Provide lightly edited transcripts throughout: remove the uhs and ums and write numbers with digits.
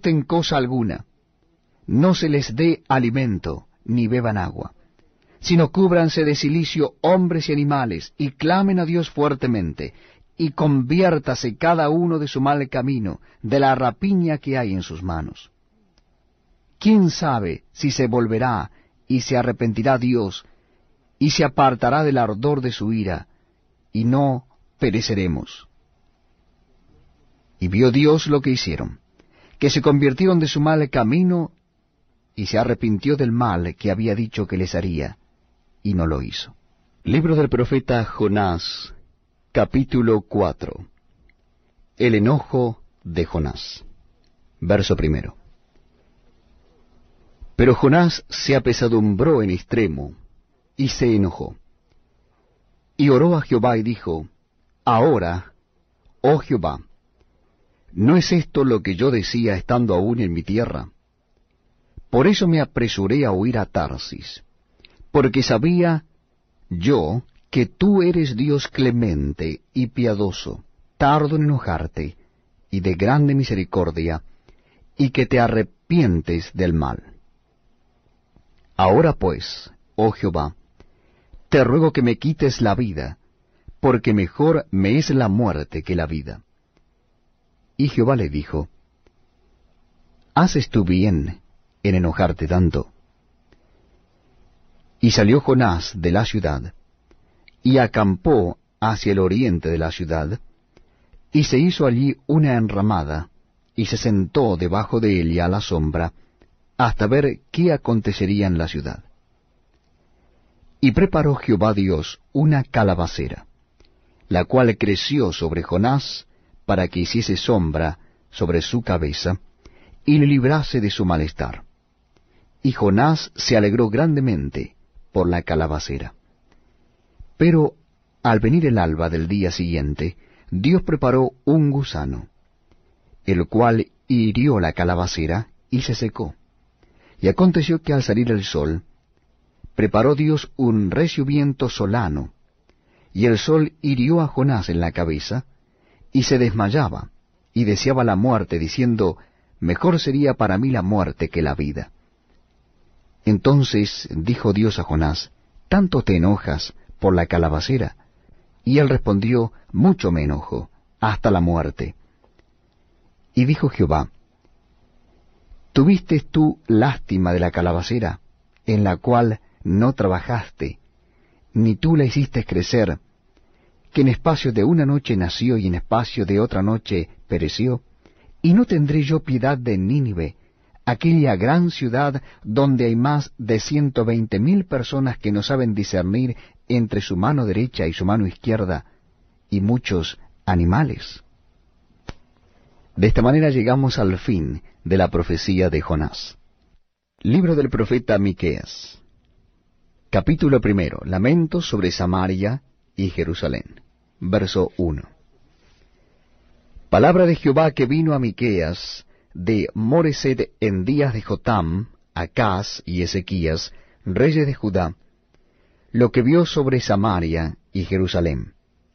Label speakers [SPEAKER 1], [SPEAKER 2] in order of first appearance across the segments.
[SPEAKER 1] gusten cosa alguna, no se les dé alimento, ni beban agua, sino cúbranse de cilicio hombres y animales, y clamen a Dios fuertemente, y conviértase cada uno de su mal camino, de la rapiña que hay en sus manos. ¿Quién sabe si se volverá y se arrepentirá Dios, y se apartará del ardor de su ira, y no pereceremos? Y vio Dios lo que hicieron, que se convirtieron de su mal camino, y se arrepintió del mal que había dicho que les haría, y no lo hizo. Libro del profeta Jonás, capítulo 4. El enojo de Jonás. Verso 1. Pero Jonás se apesadumbró en extremo, y se enojó. Y oró a Jehová y dijo, Ahora, oh Jehová, ¿no es esto lo que yo decía estando aún en mi tierra? Por eso me apresuré a huir a Tarsis, porque sabía yo que tú eres Dios clemente y piadoso, tardo en enojarte, y de grande misericordia, y que te arrepientes del mal. Ahora pues, oh Jehová, te ruego que me quites la vida, porque mejor me es la muerte que la vida. Y Jehová le dijo, ¿haces tú bien en enojarte tanto? Y salió Jonás de la ciudad, y acampó hacia el oriente de la ciudad, y se hizo allí una enramada, y se sentó debajo de ella a la sombra, hasta ver qué acontecería en la ciudad. Y preparó Jehová Dios una calabacera, la cual creció sobre Jonás, para que hiciese sombra sobre su cabeza, y le librase de su malestar. Y Jonás se alegró grandemente por la calabacera. Pero al venir el alba del día siguiente, Dios preparó un gusano, el cual hirió la calabacera y se secó. Y aconteció que al salir el sol, preparó Dios un recio viento solano, y el sol hirió a Jonás en la cabeza, y se desmayaba, y deseaba la muerte, diciendo, Mejor sería para mí la muerte que la vida. Entonces dijo Dios a Jonás, ¿tanto te enojas por la calabacera? Y él respondió, Mucho me enojo, hasta la muerte. Y dijo Jehová, ¿tuviste tú lástima de la calabacera, en la cual no trabajaste, ni tú la hiciste crecer, que en espacio de una noche nació y en espacio de otra noche pereció? ¿Y no tendré yo piedad de Nínive, aquella gran ciudad donde hay más de 120,000 personas que no saben discernir entre su mano derecha y su mano izquierda, y muchos animales? De esta manera llegamos al fin de la profecía de Jonás. Libro del profeta Miqueas. Capítulo 1. Lamentos sobre Samaria y Jerusalén. Verso 1. Palabra de Jehová que vino a Miqueas de Moresed en días de Jotam, Acaz y Ezequías, reyes de Judá, lo que vio sobre Samaria y Jerusalén.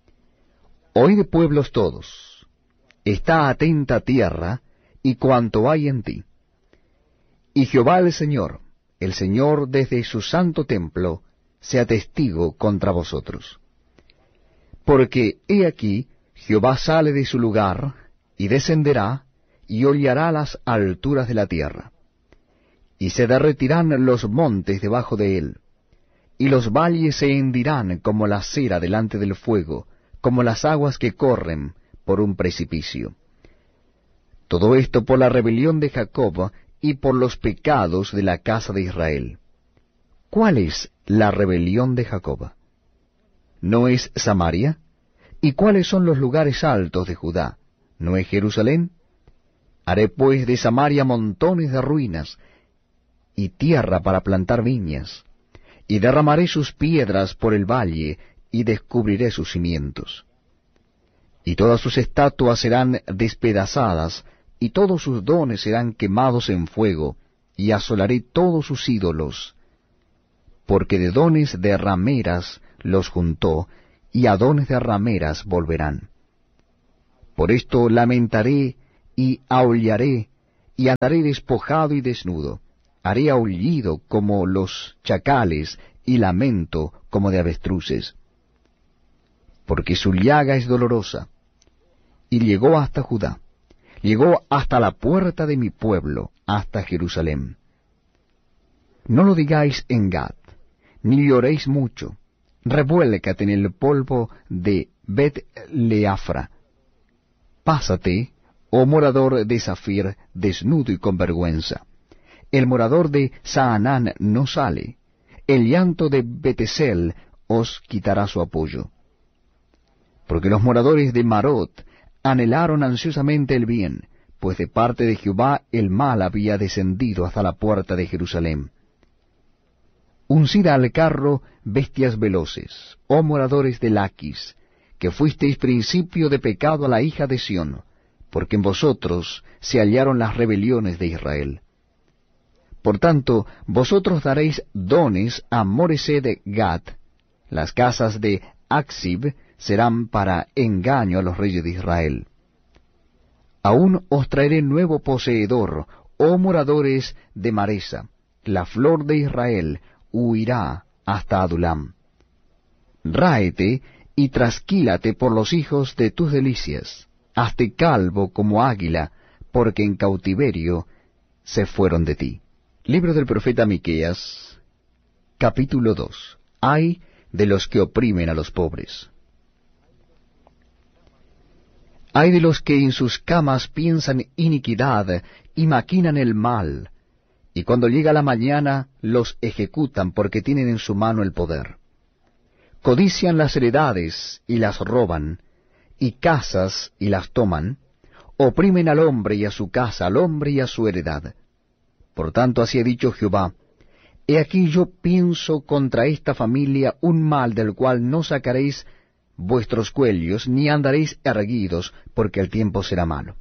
[SPEAKER 1] Oíd pueblos todos, está atenta tierra, y cuanto hay en ti. Y Jehová el Señor desde su santo templo, sea testigo contra vosotros. Porque he aquí, Jehová sale de su lugar, y descenderá, y hollará las alturas de la tierra. Y se derretirán los montes debajo de él, y los valles se hendirán como la cera delante del fuego, como las aguas que corren por un precipicio. Todo esto por la rebelión de Jacob y por los pecados de la casa de Israel. ¿Cuál es la rebelión de Jacob? ¿No es Samaria? ¿Y cuáles son los lugares altos de Judá? ¿No es Jerusalén? Haré pues de Samaria montones de ruinas, y tierra para plantar viñas, y derramaré sus piedras por el valle, y descubriré sus cimientos. Y todas sus estatuas serán despedazadas, y todos sus dones serán quemados en fuego, y asolaré todos sus ídolos, porque de dones de rameras los juntó, y a dones de rameras volverán. Por esto lamentaré y aullaré, y andaré despojado y desnudo. Haré aullido como los chacales, y lamento como de avestruces. Porque su llaga es dolorosa, y llegó hasta Judá, llegó hasta la puerta de mi pueblo, hasta Jerusalén. No lo digáis en Gad, ni lloréis mucho. Revuélcate en el polvo de Bet-Leafra. Pásate, oh morador de Zafir, desnudo y con vergüenza. El morador de Saanán no sale. El llanto de Betesel os quitará su apoyo. Porque los moradores de Marot anhelaron ansiosamente el bien, pues de parte de Jehová el mal había descendido hasta la puerta de Jerusalén. Uncid al carro bestias veloces, oh moradores de Laquis, que fuisteis principio de pecado a la hija de Sión, porque en vosotros se hallaron las rebeliones de Israel. Por tanto, vosotros daréis dones a Moresed Gad, las casas de Aksib serán para engaño a los reyes de Israel. Aún os traeré nuevo poseedor, oh moradores de Maresa, la flor de Israel huirá hasta Adulam. Ráete y trasquílate por los hijos de tus delicias, hazte calvo como águila, porque en cautiverio se fueron de ti. Libro del profeta Miqueas, capítulo 2. Ay de los que oprimen a los pobres. Ay de los que en sus camas piensan iniquidad y maquinan el mal, y cuando llega la mañana los ejecutan porque tienen en su mano el poder. Codician las heredades y las roban, y casas y las toman, oprimen al hombre y a su casa, al hombre y a su heredad. Por tanto, así ha dicho Jehová: He aquí yo pienso contra esta familia un mal del cual no sacaréis vuestros cuellos, ni andaréis erguidos, porque el tiempo será malo.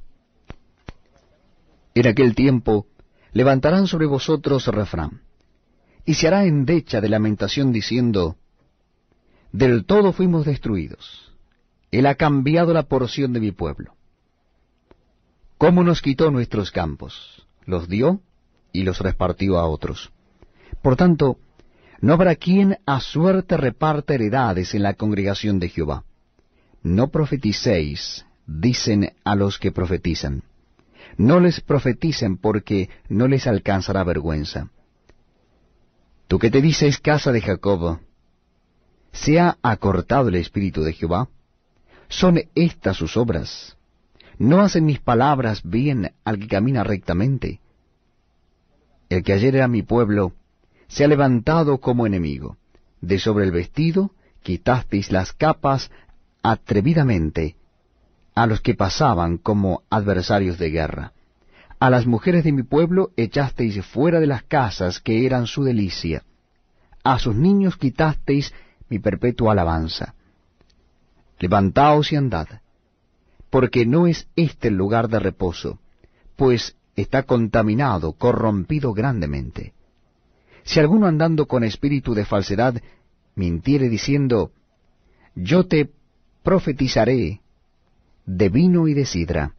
[SPEAKER 1] En aquel tiempo levantarán sobre vosotros refrán, y se hará endecha de lamentación diciendo: Del todo fuimos destruidos. Él ha cambiado la porción de mi pueblo. ¿Cómo nos quitó nuestros campos? Los dio y los repartió a otros. Por tanto, no habrá quien a suerte reparta heredades en la congregación de Jehová. No profeticéis, dicen a los que profetizan. No les profeticen, porque no les alcanzará vergüenza. Tú que te dices casa de Jacob, ¿se ha acortado el espíritu de Jehová? ¿Son estas sus obras? ¿No hacen mis palabras bien al que camina rectamente? El que ayer era mi pueblo se ha levantado como enemigo. De sobre el vestido quitasteis las capas atrevidamente a los que pasaban como adversarios de guerra. A las mujeres de mi pueblo echasteis fuera de las casas que eran su delicia. A sus niños quitasteis mi perpetua alabanza. Levantaos y andad, porque no es este el lugar de reposo, pues está contaminado, corrompido grandemente. Si alguno andando con espíritu de falsedad mintiere diciendo: Yo te profetizaré de vino y de sidra,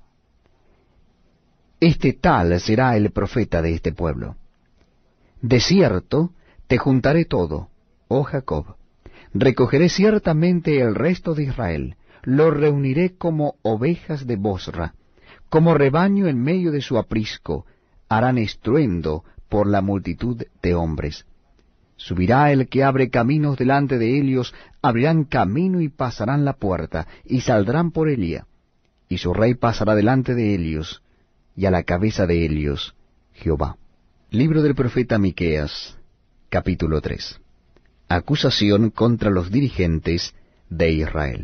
[SPEAKER 1] este tal será el profeta de este pueblo. De cierto te juntaré todo, oh Jacob, recogeré ciertamente el resto de Israel, lo reuniré como ovejas de Bosra, como rebaño en medio de su aprisco, harán estruendo por la multitud de hombres. Subirá el que abre caminos delante de ellos, abrirán camino y pasarán la puerta, y saldrán por Elía, y su rey pasará delante de ellos, y a la cabeza de ellos Jehová. Libro del profeta Miqueas, capítulo 3. Acusación contra los dirigentes de Israel.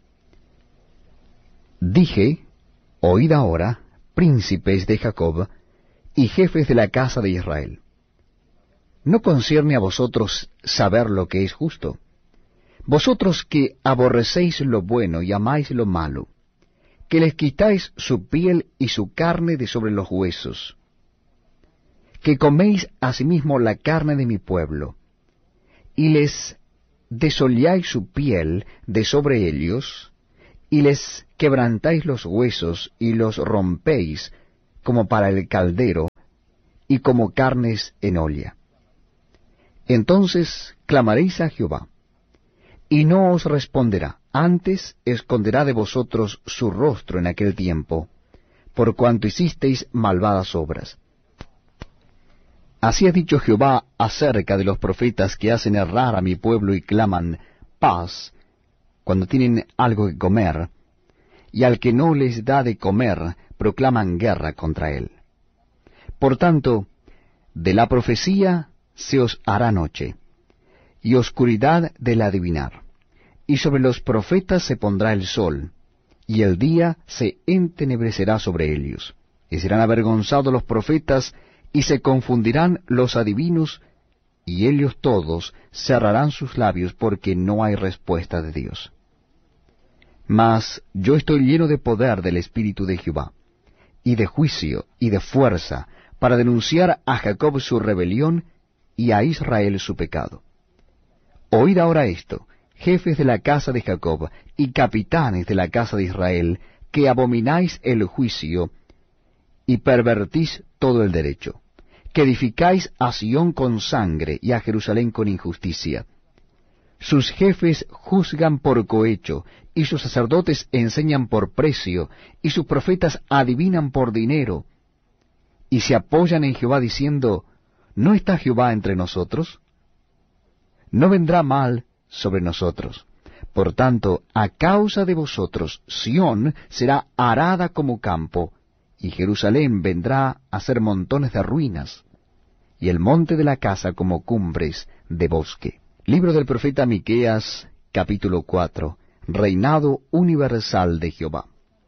[SPEAKER 1] Dije: Oíd ahora, príncipes de Jacob, y jefes de la casa de Israel. ¿No concierne a vosotros saber lo que es justo? Vosotros que aborrecéis lo bueno y amáis lo malo, que les quitáis su piel y su carne de sobre los huesos, que coméis asimismo la carne de mi pueblo, y les desolláis su piel de sobre ellos, y les quebrantáis los huesos y los rompéis, como para el caldero, y como carnes en olla. Entonces clamaréis a Jehová, y no os responderá, antes esconderá de vosotros su rostro en aquel tiempo, por cuanto hicisteis malvadas obras. Así ha dicho Jehová acerca de los profetas que hacen errar a mi pueblo y claman paz cuando tienen algo que comer, y al que no les da de comer proclaman guerra contra él. Por tanto, de la profecía se os hará noche, y oscuridad del adivinar, y sobre los profetas se pondrá el sol, y el día se entenebrecerá sobre ellos, y serán avergonzados los profetas, y se confundirán los adivinos, y ellos todos cerrarán sus labios, porque no hay respuesta de Dios. Mas yo estoy lleno de poder del Espíritu de Jehová, y de juicio, y de fuerza, para denunciar a Jacob su rebelión, y a Israel su pecado. Oíd ahora esto, jefes de la casa de Jacob, y capitanes de la casa de Israel, que abomináis el juicio, y pervertís todo el derecho, que edificáis a Sión con sangre, y a Jerusalén con injusticia. Sus jefes juzgan por cohecho, y sus sacerdotes enseñan por precio, y sus profetas adivinan por dinero, y se apoyan en Jehová diciendo, ¿no está Jehová entre nosotros? No vendrá mal sobre nosotros. Por tanto, a causa de vosotros, Sión será arada como campo, y Jerusalén vendrá a ser montones de ruinas, y el monte de la casa como cumbres de bosque. Libro del profeta Miqueas, capítulo 4. Reinado universal de Jehová.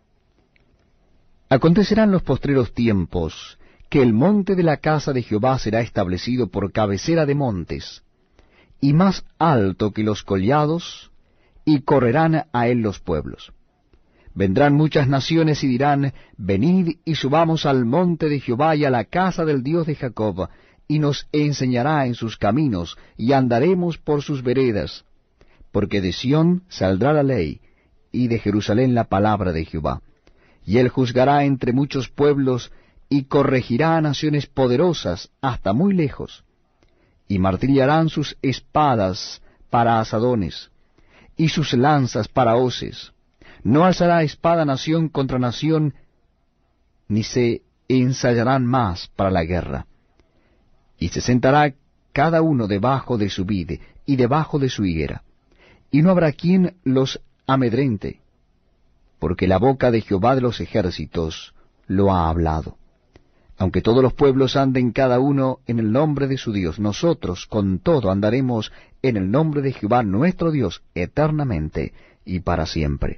[SPEAKER 1] Acontecerán los postreros tiempos, que el monte de la casa de Jehová será establecido por cabecera de montes, y más alto que los collados, y correrán a él los pueblos. Vendrán muchas naciones y dirán, venid y subamos al monte de Jehová y a la casa del Dios de Jacob, y nos enseñará en sus caminos, y andaremos por sus veredas. Porque de Sión saldrá la ley, y de Jerusalén la palabra de Jehová. Y él juzgará entre muchos pueblos, y corregirá a naciones poderosas hasta muy lejos. Y martillarán sus espadas para asadones, y sus lanzas para hoces. No alzará espada nación contra nación, ni se ensayarán más para la guerra. Y se sentará cada uno debajo de su vid y debajo de su higuera, y no habrá quien los amedrente, porque la boca de Jehová de los ejércitos lo ha hablado. Aunque todos los pueblos anden cada uno en el nombre de su Dios, nosotros con todo andaremos en el nombre de Jehová nuestro Dios eternamente y para siempre.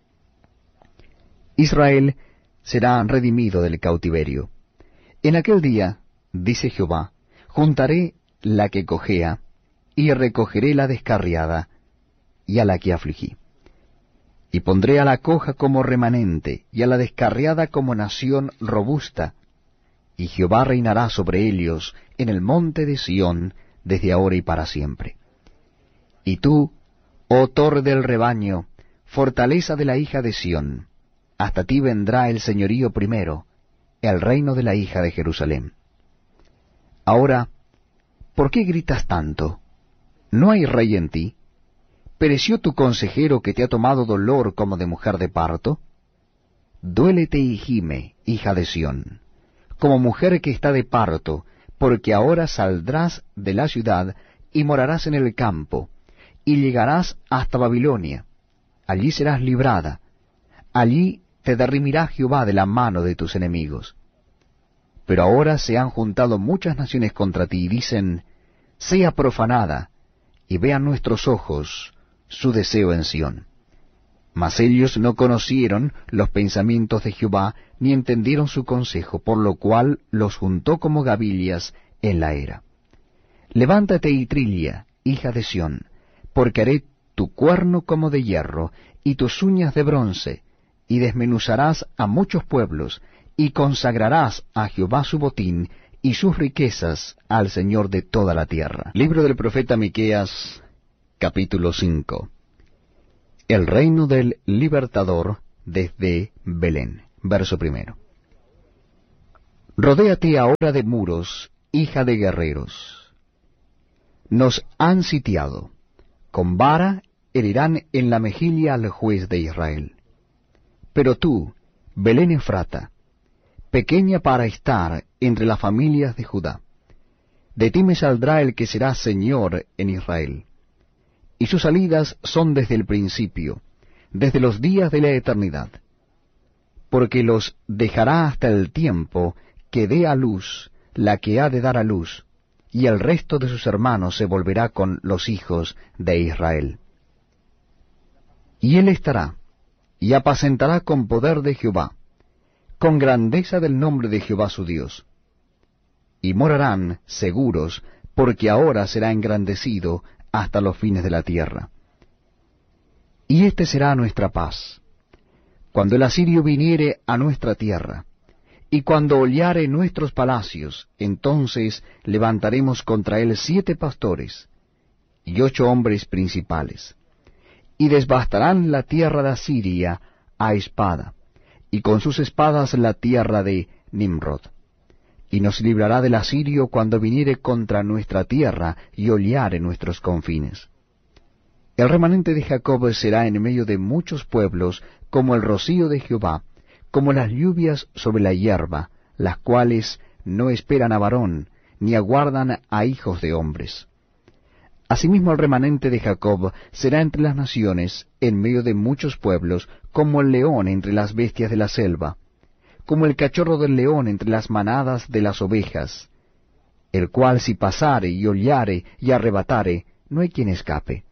[SPEAKER 1] Israel será redimido del cautiverio. En aquel día, dice Jehová, juntaré la que cojea, y recogeré la descarriada, y a la que afligí. Y pondré a la coja como remanente, y a la descarriada como nación robusta, y Jehová reinará sobre ellos en el monte de Sión, desde ahora y para siempre. Y tú, oh torre del rebaño, fortaleza de la hija de Sión, hasta ti vendrá el señorío primero, el reino de la hija de Jerusalén. Ahora, ¿por qué gritas tanto? ¿No hay rey en ti? ¿Pereció tu consejero que te ha tomado dolor como de mujer de parto? Duélete y gime, hija de Sión, como mujer que está de parto, porque ahora saldrás de la ciudad y morarás en el campo, y llegarás hasta Babilonia. Allí serás librada, allí te derrimirá Jehová de la mano de tus enemigos. Pero ahora se han juntado muchas naciones contra ti y dicen, sea profanada, y vean nuestros ojos su deseo en Sión. Mas ellos no conocieron los pensamientos de Jehová, ni entendieron su consejo, por lo cual los juntó como gavillas en la era. Levántate y trilla, hija de Sión, porque haré tu cuerno como de hierro, y tus uñas de bronce, y desmenuzarás a muchos pueblos, y consagrarás a Jehová su botín, y sus riquezas al Señor de toda la tierra. Libro del profeta Miqueas, capítulo 5. El reino del libertador desde Belén. Verso 1. Rodéate ahora de muros, hija de guerreros. Nos han sitiado. Con vara herirán en la mejilla al juez de Israel. Pero tú, Belén Efrata, pequeña para estar entre las familias de Judá, de ti me saldrá el que será Señor en Israel. Y sus salidas son desde el principio, desde los días de la eternidad. Porque los dejará hasta el tiempo que dé a luz la que ha de dar a luz, y el resto de sus hermanos se volverá con los hijos de Israel. Y él estará, y apacentará con poder de Jehová, con grandeza del nombre de Jehová su Dios. Y morarán seguros, porque ahora será engrandecido hasta los fines de la tierra. Y este será nuestra paz, cuando el asirio viniere a nuestra tierra, y cuando hollare nuestros palacios, entonces levantaremos contra él 7 pastores, y 8 hombres principales, y desbastarán la tierra de Asiria a espada, y con sus espadas la tierra de Nimrod. Y nos librará del asirio cuando viniere contra nuestra tierra y hollare nuestros confines. El remanente de Jacob será en medio de muchos pueblos como el rocío de Jehová, como las lluvias sobre la hierba, las cuales no esperan a varón, ni aguardan a hijos de hombres. Asimismo el remanente de Jacob será entre las naciones, en medio de muchos pueblos, como el león entre las bestias de la selva, como el cachorro del león entre las manadas de las ovejas, el cual si pasare y hollare y arrebatare, no hay quien escape.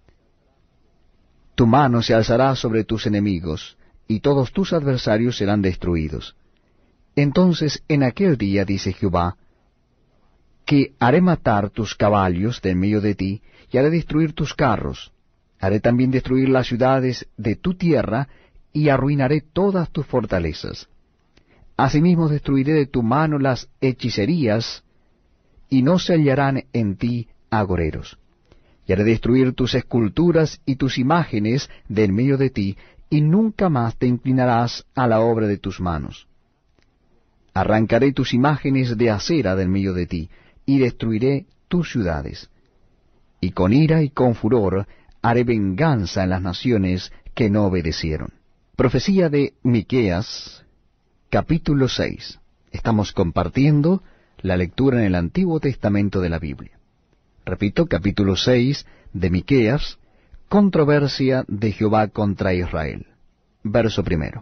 [SPEAKER 1] Tu mano se alzará sobre tus enemigos, y todos tus adversarios serán destruidos. Entonces en aquel día, dice Jehová, que haré matar tus caballos de en medio de ti, y haré destruir tus carros. Haré también destruir las ciudades de tu tierra, y arruinaré todas tus fortalezas. Asimismo destruiré de tu mano las hechicerías, y no se hallarán en ti agoreros. Y haré destruir tus esculturas y tus imágenes de en medio de ti, y nunca más te inclinarás a la obra de tus manos. Arrancaré tus imágenes de acera de en medio de ti, y destruiré tus ciudades. Y con ira y con furor haré venganza en las naciones que no obedecieron. Profecía de Miqueas, capítulo 6. Estamos compartiendo la lectura en el Antiguo Testamento de la Biblia. Repito, capítulo 6 de Miqueas, controversia de Jehová contra Israel. Verso 1.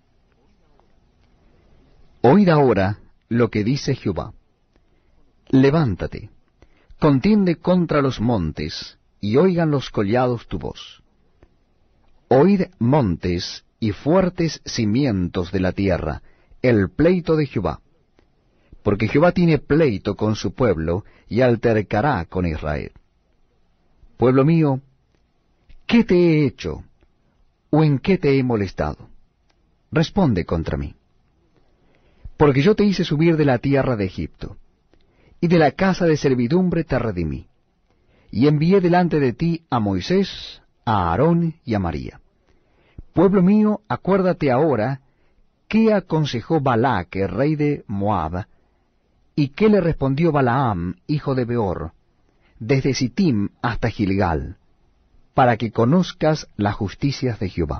[SPEAKER 1] Oíd ahora lo que dice Jehová. Levántate, contiende contra los montes, y oigan los collados tu voz. Oíd montes y fuertes cimientos de la tierra, el pleito de Jehová. Porque Jehová tiene pleito con su pueblo, y altercará con Israel. Pueblo mío, ¿qué te he hecho? ¿O en qué te he molestado? Responde contra mí. Porque yo te hice subir de la tierra de Egipto, y de la casa de servidumbre te redimí, y envié delante de ti a Moisés, a Aarón y a María. Pueblo mío, acuérdate ahora qué aconsejó Balac, rey de Moab, y qué le respondió Balaam, hijo de Beor, desde Sittim hasta Gilgal, para que conozcas las justicias de Jehová.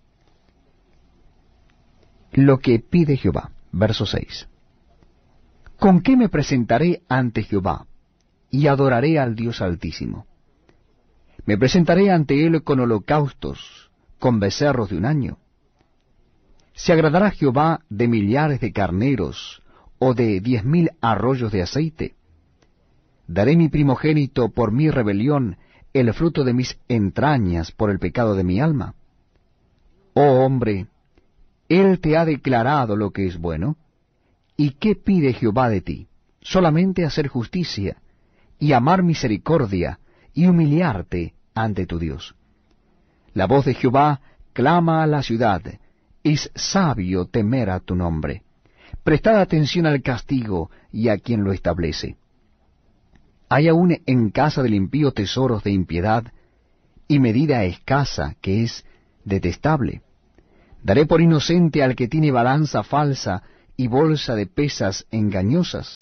[SPEAKER 1] Lo que pide Jehová, verso 6. ¿Con qué me presentaré ante Jehová, y adoraré al Dios Altísimo? Me presentaré ante él con holocaustos, con becerros de un año. ¿Se agradará Jehová de millares de carneros, o de 10,000 arroyos de aceite? Daré mi primogénito por mi rebelión, el fruto de mis entrañas por el pecado de mi alma. Oh hombre, él te ha declarado lo que es bueno. ¿Y qué pide Jehová de ti? Solamente hacer justicia, y amar misericordia, y humillarte ante tu Dios. La voz de Jehová clama a la ciudad, es sabio temer a tu nombre. Prestad atención al castigo y a quien lo establece. Hay aún en casa del impío tesoros de impiedad, y medida escasa que es detestable. Daré por inocente al que tiene balanza falsa, y bolsa de pesas engañosas?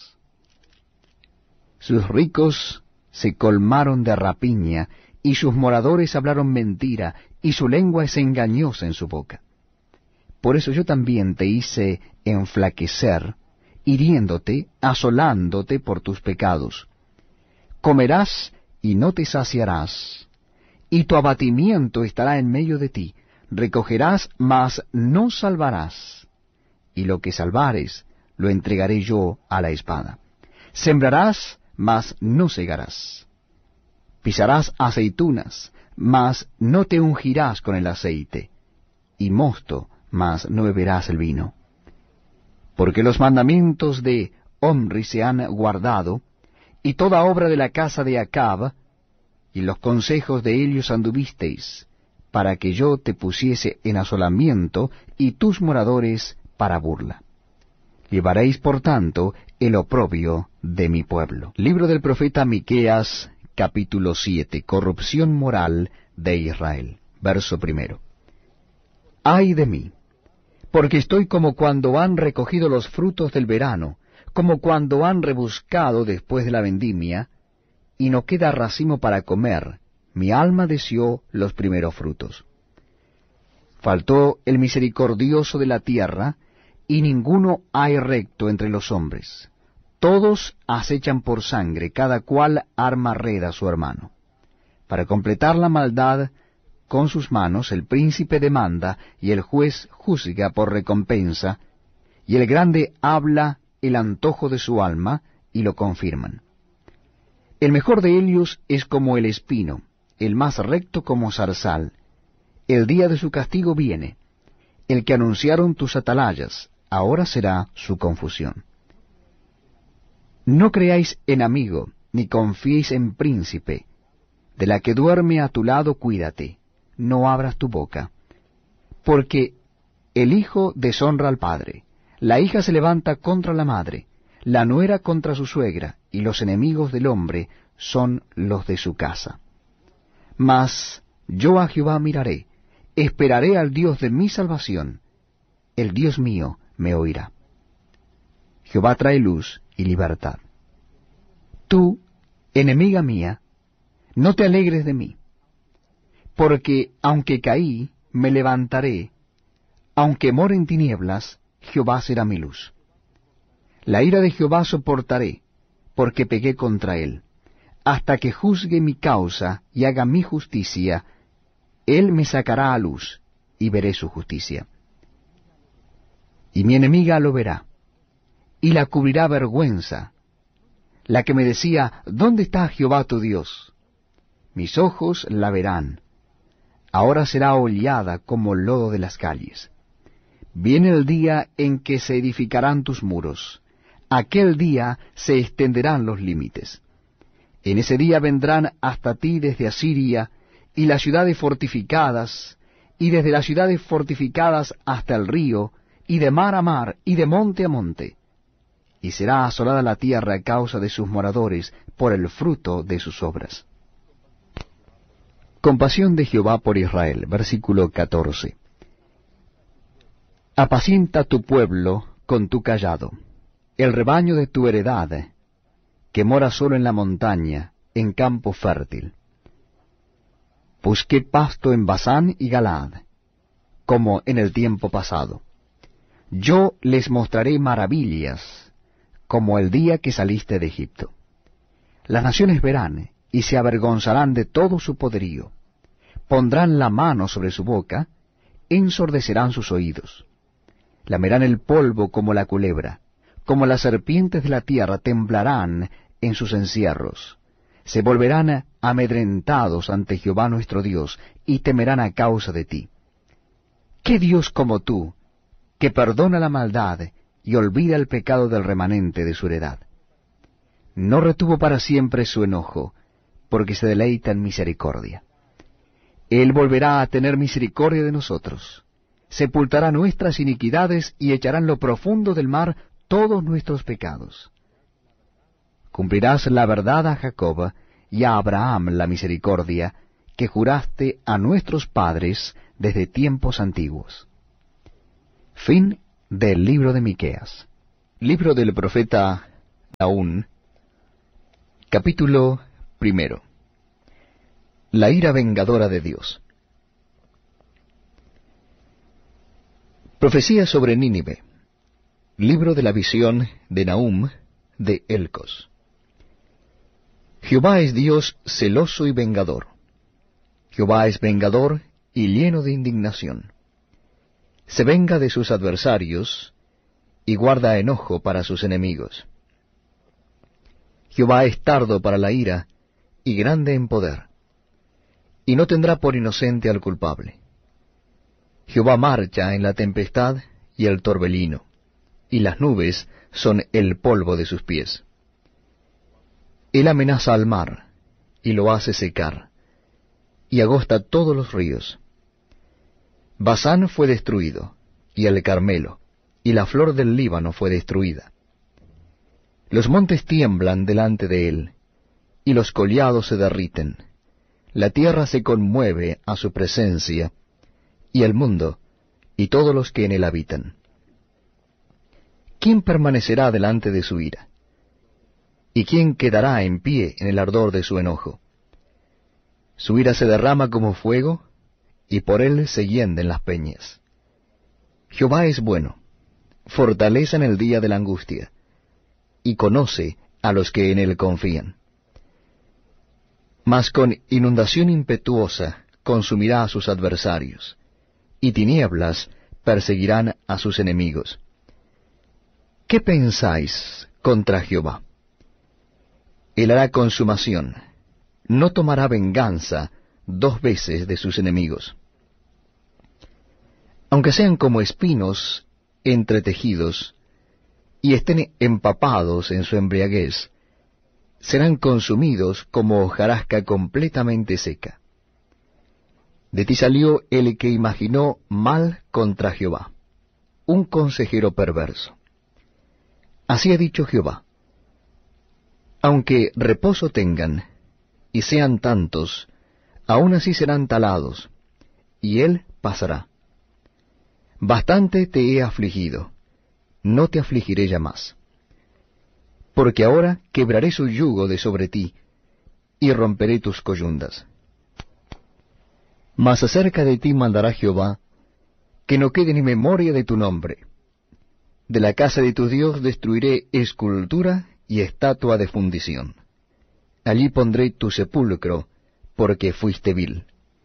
[SPEAKER 1] Sus ricos se colmaron de rapiña, y sus moradores hablaron mentira, y su lengua es engañosa en su boca. Por eso yo también te hice enflaquecer, hiriéndote, asolándote por tus pecados. Comerás y no te saciarás, y tu abatimiento estará en medio de ti. Recogerás, mas no salvarás, y lo que salvares lo entregaré yo a la espada. Sembrarás, mas no segarás. Pisarás aceitunas, mas no te ungirás con el aceite, y mosto, mas no beberás el vino. Porque los mandamientos de Omri se han guardado, y toda obra de la casa de Acab, y los consejos de ellos anduvisteis, para que yo te pusiese en asolamiento, y tus moradores para burla. Llevaréis, por tanto, el oprobio de mi pueblo. Libro del profeta Miqueas, capítulo 7, corrupción moral de Israel. Verso 1. Ay de mí, porque estoy como cuando han recogido los frutos del verano, como cuando han rebuscado después de la vendimia, y no queda racimo para comer. Mi alma deseó los primeros frutos. Faltó el misericordioso de la tierra, y ninguno hay recto entre los hombres. Todos acechan por sangre, cada cual arma red a su hermano. Para completar la maldad con sus manos, el príncipe demanda, y el juez juzga por recompensa, y el grande habla el antojo de su alma, y lo confirman. El mejor de ellos es como el espino, el más recto como zarzal. El día de su castigo viene. El que anunciaron tus atalayas, ahora será su confusión. No creáis en amigo, ni confiéis en príncipe. De la que duerme a tu lado, cuídate. No abras tu boca. Porque el hijo deshonra al padre, la hija se levanta contra la madre, la nuera contra su suegra, y los enemigos del hombre son los de su casa. Mas yo a Jehová miraré, esperaré al Dios de mi salvación. El Dios mío me oirá. Jehová trae luz y libertad. Tú, enemiga mía, no te alegres de mí, porque aunque caí, me levantaré, aunque more en tinieblas, Jehová será mi luz. La ira de Jehová soportaré, porque pegué contra él, hasta que juzgue mi causa y haga mi justicia. Él me sacará a luz, y veré su justicia. Y mi enemiga lo verá, y la cubrirá vergüenza, la que me decía, ¿dónde está Jehová tu Dios? Mis ojos la verán. Ahora será hollada como lodo de las calles. Viene el día en que se edificarán tus muros. Aquel día se extenderán los límites. En ese día vendrán hasta ti desde Asiria, y las ciudades fortificadas, y desde las ciudades fortificadas hasta el río, y de mar a mar, y de monte a monte. Y será asolada la tierra a causa de sus moradores, por el fruto de sus obras. Compasión de Jehová por Israel, versículo 14. Apacienta tu pueblo con tu cayado, el rebaño de tu heredad, que mora solo en la montaña, en campo fértil. Busqué pasto en Basán y Galaad, como en el tiempo pasado. Yo les mostraré maravillas, como el día que saliste de Egipto. Las naciones verán, y se avergonzarán de todo su poderío. Pondrán la mano sobre su boca, ensordecerán sus oídos. Lamerán el polvo como la culebra, como las serpientes de la tierra temblarán en sus encierros. Se volverán amedrentados ante Jehová nuestro Dios, y temerán a causa de ti. ¿Qué Dios como tú, que perdona la maldad y olvida el pecado del remanente de su heredad? No retuvo para siempre su enojo, porque se deleita en misericordia. Él volverá a tener misericordia de nosotros, sepultará nuestras iniquidades y echará en lo profundo del mar todos nuestros pecados. Cumplirás la verdad a Jacob y a Abraham la misericordia que juraste a nuestros padres desde tiempos antiguos. Fin del libro de Miqueas. Libro del profeta Nahum, capítulo 1. La ira vengadora de Dios. Profecía sobre Nínive. Libro de la visión de Nahum de Elcos. Jehová es Dios celoso y vengador. Jehová es vengador y lleno de indignación. Se venga de sus adversarios y guarda enojo para sus enemigos. Jehová es tardo para la ira y grande en poder, y no tendrá por inocente al culpable. Jehová marcha en la tempestad y el torbellino, y las nubes son el polvo de sus pies. Él amenaza al mar, y lo hace secar, y agosta todos los ríos. Basán fue destruido, y el Carmelo, y la flor del Líbano fue destruida. Los montes tiemblan delante de él, y los collados se derriten. La tierra se conmueve a su presencia, y el mundo, y todos los que en él habitan. ¿Quién permanecerá delante de su ira? ¿Y quién quedará en pie en el ardor de su enojo? Su ira se derrama como fuego, y por él se hienden las peñas. Jehová es bueno, fortaleza en el día de la angustia, y conoce a los que en él confían. Mas con inundación impetuosa consumirá a sus adversarios, y tinieblas perseguirán a sus enemigos. ¿Qué pensáis contra Jehová? Él hará consumación, no tomará venganza 2 veces de sus enemigos. Aunque sean como espinos entretejidos, y estén empapados en su embriaguez, serán consumidos como hojarasca completamente seca. De ti salió el que imaginó mal contra Jehová, un consejero perverso. Así ha dicho Jehová: aunque reposo tengan, y sean tantos, aun así serán talados, y él pasará. Bastante te he afligido, no te afligiré ya más. Porque ahora quebraré su yugo de sobre ti, y romperé tus coyundas. Mas acerca de ti mandará Jehová, que no quede ni memoria de tu nombre. De la casa de tu Dios destruiré escultura y estatua de fundición. Allí pondré tu sepulcro, porque fuiste vil.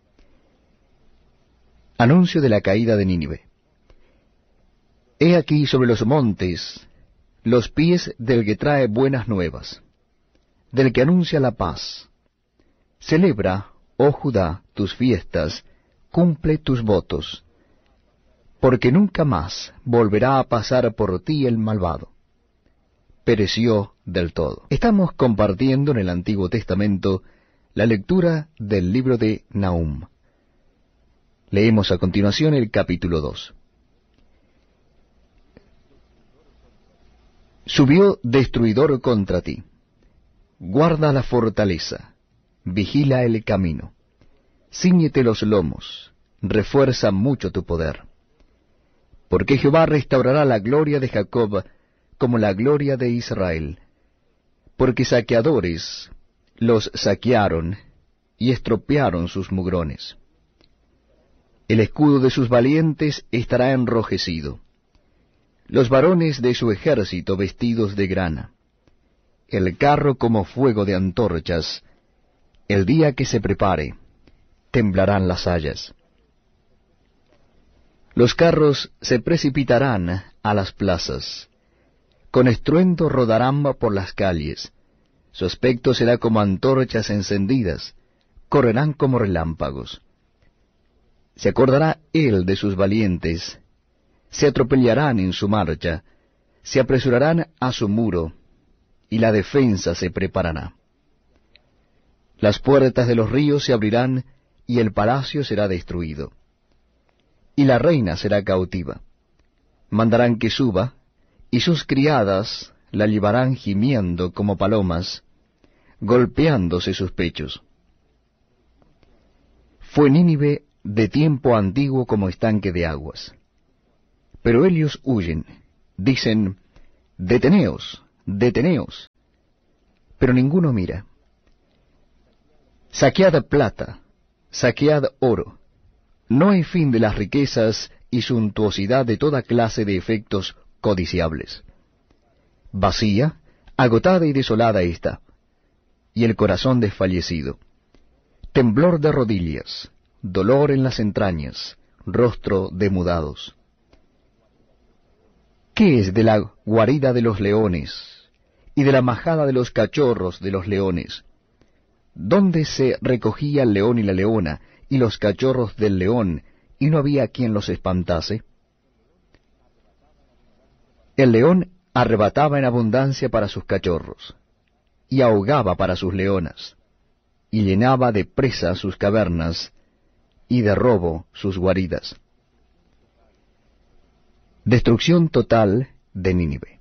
[SPEAKER 1] Anuncio de la caída de Nínive. He aquí sobre los montes los pies del que trae buenas nuevas, del que anuncia la paz. Celebra, oh Judá, tus fiestas, cumple tus votos, porque nunca más volverá a pasar por ti el malvado. Pereció del todo. Estamos compartiendo en el Antiguo Testamento la lectura del libro de Nahum. Leemos a continuación el capítulo 2. Subió destruidor contra ti. Guarda la fortaleza, vigila el camino. Cíñete los lomos, refuerza mucho tu poder. Porque Jehová restaurará la gloria de Jacob como la gloria de Israel. Porque saqueadores los saquearon y estropearon sus mugrones. El escudo de sus valientes estará enrojecido, los varones de su ejército vestidos de grana, el carro como fuego de antorchas. El día que se prepare, temblarán las hayas. Los carros se precipitarán a las plazas, con estruendo rodarán por las calles. Su aspecto será como antorchas encendidas, correrán como relámpagos. Se acordará él de sus valientes, se atropellarán en su marcha, se apresurarán a su muro, y la defensa se preparará. Las puertas de los ríos se abrirán, y el palacio será destruido. Y la reina será cautiva. Mandarán que suba, y sus criadas la llevarán gimiendo como palomas, golpeándose sus pechos. Fue Nínive de tiempo antiguo como estanque de aguas. Pero ellos huyen, dicen, Deteneos, deteneos. Pero ninguno mira. Saquead plata, saquead oro. No hay fin de las riquezas y suntuosidad de toda clase de efectos codiciables. Vacía, agotada y desolada está, y el corazón desfallecido. Temblor de rodillas, dolor en las entrañas, rostro de mudados. ¿Qué es de la guarida de los leones y de la majada de los cachorros de los leones? ¿Dónde se recogía el león y la leona y los cachorros del león, y no había quien los espantase? El león arrebataba en abundancia para sus cachorros, y ahogaba para sus leonas, y llenaba de presa sus cavernas, y de robo sus guaridas. Destrucción total de Nínive.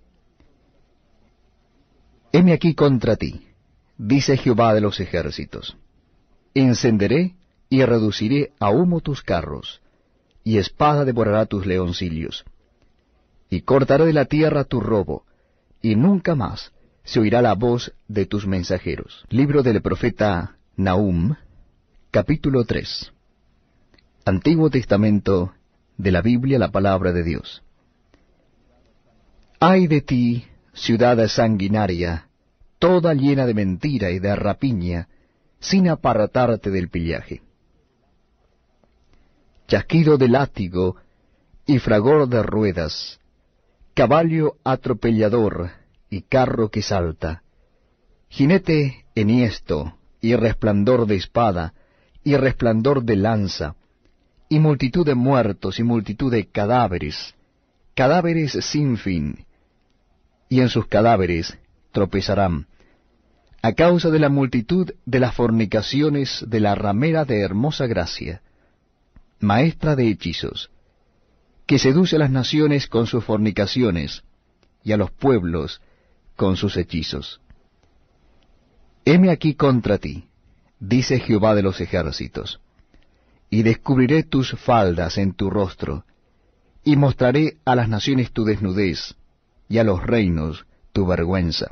[SPEAKER 1] Heme aquí contra ti, dice Jehová de los ejércitos. Encenderé y reduciré a humo tus carros, y espada devorará tus leoncillos. Y cortaré de la tierra tu robo, y nunca más se oirá la voz de tus mensajeros. Libro del profeta Nahum, capítulo 3. Antiguo Testamento de la Biblia, la palabra de Dios. Ay de ti, ciudad sanguinaria, toda llena de mentira y de rapiña, sin apartarte del pillaje. Chasquido de látigo y fragor de ruedas, caballo atropellador y carro que salta, jinete enhiesto y resplandor de espada y resplandor de lanza, y multitud de muertos y multitud de cadáveres, cadáveres sin fin, y en sus cadáveres tropezarán, a causa de la multitud de las fornicaciones de la ramera de hermosa gracia, maestra de hechizos, que seduce a las naciones con sus fornicaciones, y a los pueblos con sus hechizos. Heme aquí contra ti, dice Jehová de los ejércitos, y descubriré tus faldas en tu rostro, y mostraré a las naciones tu desnudez, y a los reinos tu vergüenza.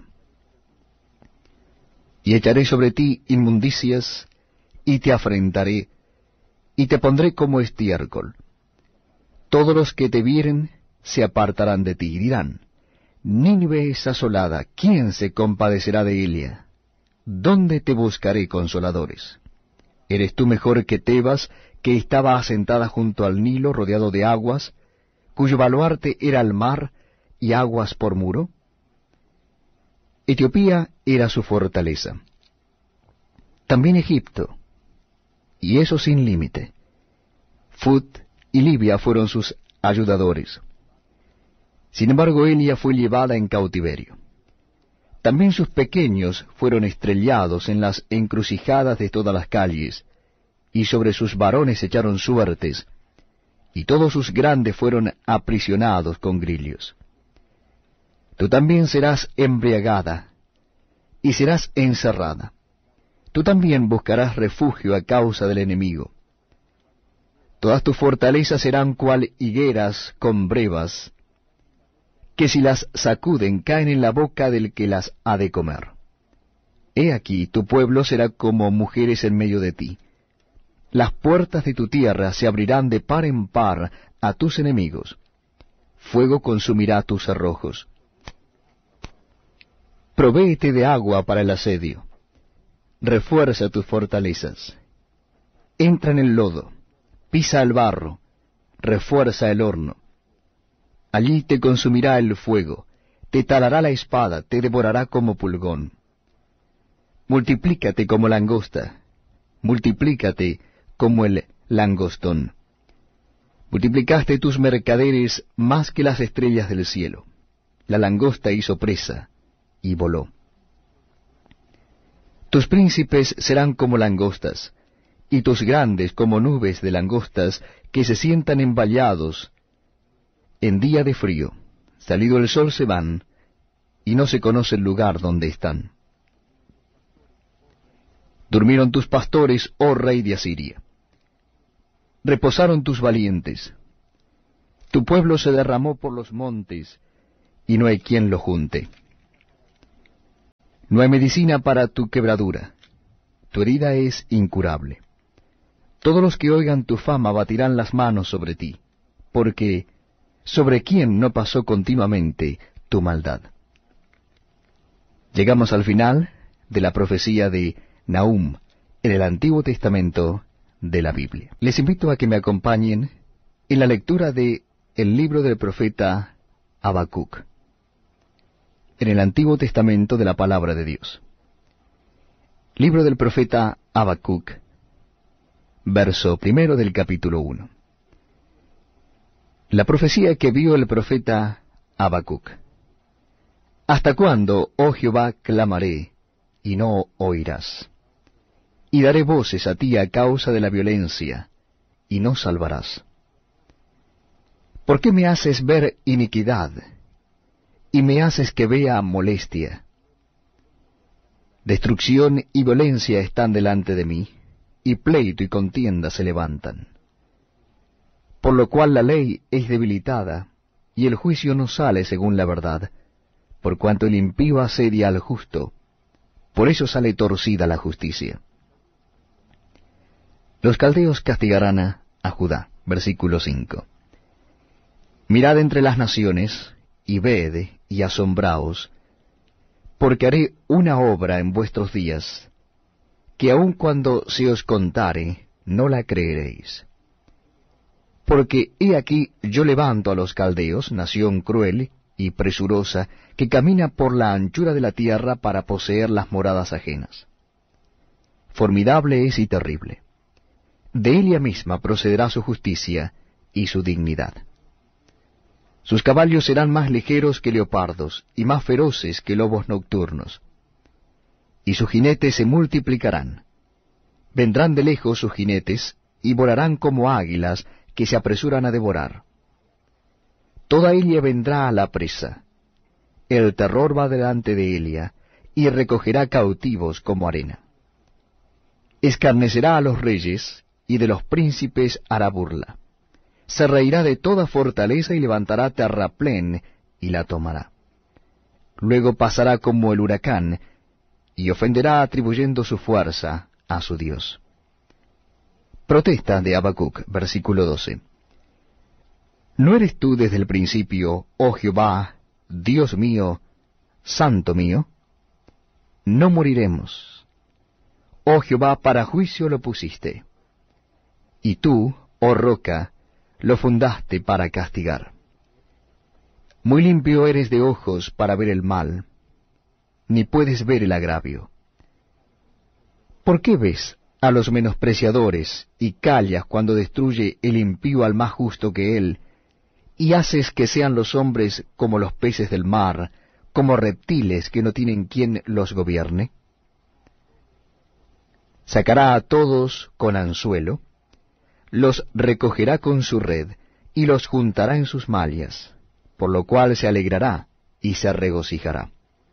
[SPEAKER 1] Y echaré sobre ti inmundicias, y te afrentaré, y te pondré como estiércol. Todos los que te vieren se apartarán de ti, y dirán, Nínive es asolada, ¿quién se compadecerá de ella? ¿Dónde te buscaré consoladores? ¿Eres tú mejor que Tebas, que estaba asentada junto al Nilo, rodeado de aguas, cuyo baluarte era el mar, y aguas por muro? Etiopía era su fortaleza. También Egipto, y eso sin límite. Fut y Libia fueron sus ayudadores. Sin embargo, Elia fue llevada en cautiverio. También sus pequeños fueron estrellados en las encrucijadas de todas las calles, y sobre sus varones echaron suertes, y todos sus grandes fueron aprisionados con grillos. Tú también serás embriagada, y serás encerrada. Tú también buscarás refugio a causa del enemigo. Todas tus fortalezas serán cual higueras con brevas, que si las sacuden caen en la boca del que las ha de comer. He aquí, tu pueblo será como mujeres en medio de ti. Las puertas de tu tierra se abrirán de par en par a tus enemigos. Fuego consumirá tus cerrojos. Provéete de agua para el asedio. Refuerza tus fortalezas. Entra en el lodo, pisa el barro, refuerza el horno. Allí te consumirá el fuego, te talará la espada, te devorará como pulgón. Multiplícate como langosta, multiplícate como el langostón. Multiplicaste tus mercaderes más que las estrellas del cielo. La langosta hizo presa y voló. Tus príncipes serán como langostas, y tus grandes como nubes de langostas que se sientan envallados en día de frío. Salido el sol se van, y no se conoce el lugar donde están. Durmieron tus pastores, oh rey de Asiria. Reposaron tus valientes. Tu pueblo se derramó por los montes, y no hay quien lo junte. No hay medicina para tu quebradura, tu herida es incurable. Todos los que oigan tu fama batirán las manos sobre ti, porque ¿sobre quién no pasó continuamente tu maldad? Llegamos al final de la profecía de Nahum en el Antiguo Testamento de la Biblia. Les invito a que me acompañen en la lectura de el libro del profeta Habacuc, en el Antiguo Testamento de la Palabra de Dios. Libro del profeta Habacuc, verso 1 del capítulo 1. La profecía que vio el profeta Habacuc. ¿Hasta cuándo, oh Jehová, clamaré, y no oirás? Y daré voces a ti a causa de la violencia, y no salvarás. ¿Por qué me haces ver iniquidad, y me haces que vea molestia? Destrucción y violencia están delante de mí, y pleito y contienda se levantan. Por lo cual la ley es debilitada, y el juicio no sale según la verdad, por cuanto el impío asedia al justo, por eso sale torcida la justicia. Los caldeos castigarán a Judá. Versículo 5. Mirad entre las naciones, y ved, y asombraos, porque haré una obra en vuestros días, que aun cuando se os contare, no la creeréis. Porque he aquí yo levanto a los caldeos, nación cruel y presurosa, que camina por la anchura de la tierra para poseer las moradas ajenas. Formidable es y terrible. De ella misma procederá su justicia y su dignidad. Sus caballos serán más ligeros que leopardos, y más feroces que lobos nocturnos. Y sus jinetes se multiplicarán. Vendrán de lejos sus jinetes, y volarán como águilas que se apresuran a devorar. Toda ella vendrá a la presa. El terror va delante de ella, y recogerá cautivos como arena. Escarnecerá a los reyes, y de los príncipes hará burla. Se reirá de toda fortaleza y levantará terraplén, y la tomará. Luego pasará como el huracán, y ofenderá atribuyendo su fuerza a su Dios. Protesta de Habacuc, versículo 12. ¿No eres tú desde el principio, oh Jehová, Dios mío, Santo mío? No moriremos. Oh Jehová, para juicio lo pusiste. Y tú, oh roca, lo fundaste para castigar. Muy limpio eres de ojos para ver el mal, ni puedes ver el agravio. ¿Por qué ves a los menospreciadores y callas cuando destruye el impío al más justo que él, y haces que sean los hombres como los peces del mar, como reptiles que no tienen quien los gobierne? Sacará a todos con anzuelo, los recogerá con su red, y los juntará en sus mallas, por lo cual se alegrará y se regocijará.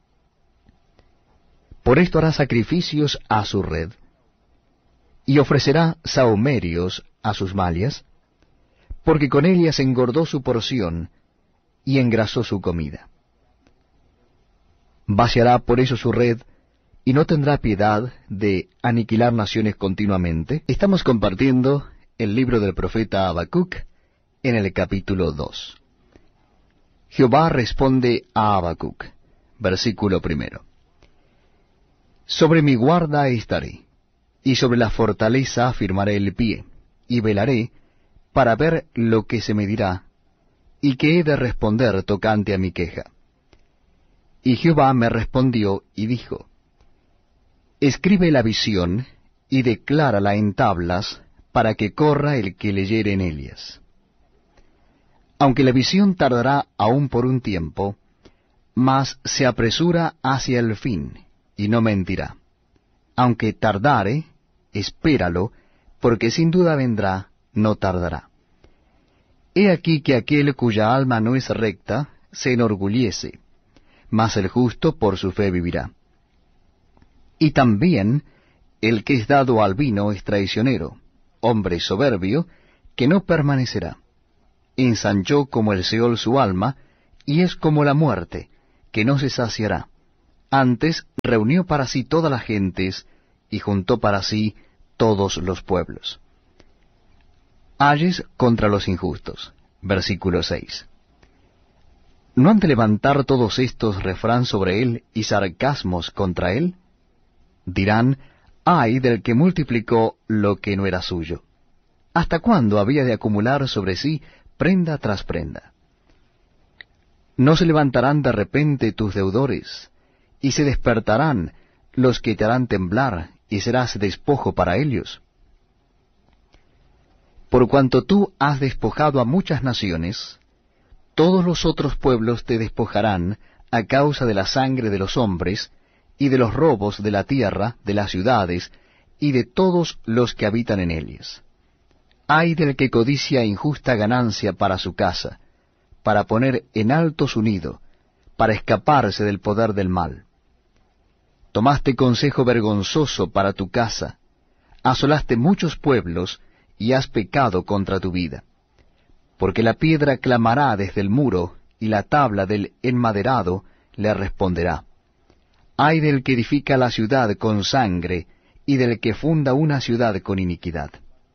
[SPEAKER 1] Por esto hará sacrificios a su red, y ofrecerá sahumerios a sus mallas, porque con ellas engordó su porción, y engrasó su comida. Vaciará por eso su red, y no tendrá piedad de aniquilar naciones continuamente. Estamos compartiendo el libro del profeta Habacuc en el capítulo 2. Jehová responde a Habacuc, versículo 1. Sobre mi guarda estaré, y sobre la fortaleza afirmaré el pie, y velaré para ver lo que se me dirá, y que he de responder tocante a mi queja. Y Jehová me respondió y dijo, escribe la visión, y declárala en tablas, para que corra el que leyere en ellas. Aunque la visión tardará aún por un tiempo, mas se apresura hacia el fin, y no mentirá. Aunque tardare, espéralo, porque sin duda vendrá, no tardará. He aquí que aquel cuya alma no es recta, se enorgullece, mas el justo por su fe vivirá. Y también el que es dado al vino es traicionero, hombre soberbio, que no permanecerá. Ensanchó como el Seol su alma, y es como la muerte, que no se saciará. Antes reunió para sí todas las gentes, y juntó para sí todos los pueblos. Ayes contra los injustos. Versículo 6. ¿No han de levantar todos estos refrán sobre él y sarcasmos contra él? Dirán, ay del que multiplicó lo que no era suyo. ¿Hasta cuándo había de acumular sobre sí prenda tras prenda? ¿No se levantarán de repente tus deudores, y se despertarán los que te harán temblar, y serás despojo para ellos? Por cuanto tú has despojado a muchas naciones, todos los otros pueblos te despojarán a causa de la sangre de los hombres, y de los robos de la tierra, de las ciudades, y de todos los que habitan en ellas. Ay del que codicia injusta ganancia para su casa, para poner en alto su nido, para escaparse del poder del mal. Tomaste consejo vergonzoso para tu casa, asolaste muchos pueblos, y has pecado contra tu vida. Porque la piedra clamará desde el muro, y la tabla del enmaderado le responderá. Ay del que edifica la ciudad con sangre, y del que funda una ciudad con iniquidad.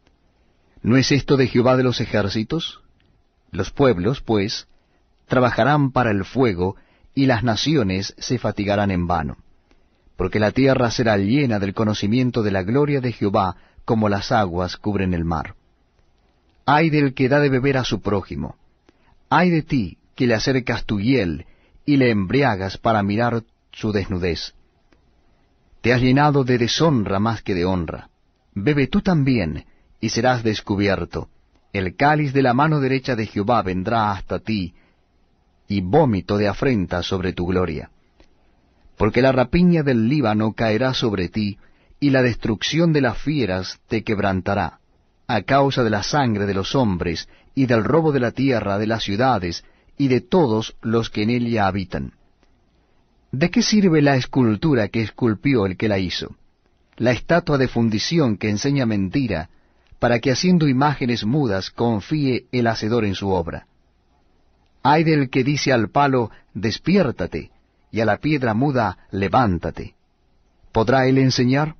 [SPEAKER 1] ¿No es esto de Jehová de los ejércitos? Los pueblos, pues, trabajarán para el fuego, y las naciones se fatigarán en vano. Porque la tierra será llena del conocimiento de la gloria de Jehová, como las aguas cubren el mar. Ay del que da de beber a su prójimo. Ay de ti, que le acercas tu hiel, y le embriagas para mirar su desnudez. Te has llenado de deshonra más que de honra. Bebe tú también, y serás descubierto. El cáliz de la mano derecha de Jehová vendrá hasta ti, y vómito de afrenta sobre tu gloria. Porque la rapiña del Líbano caerá sobre ti, y la destrucción de las fieras te quebrantará, a causa de la sangre de los hombres, y del robo de la tierra, de las ciudades, y de todos los que en ella habitan. ¿De qué sirve la escultura que esculpió el que la hizo? La estatua de fundición que enseña mentira, para que haciendo imágenes mudas confíe el hacedor en su obra. Ay del que dice al palo, despiértate, y a la piedra muda, levántate. ¿Podrá él enseñar?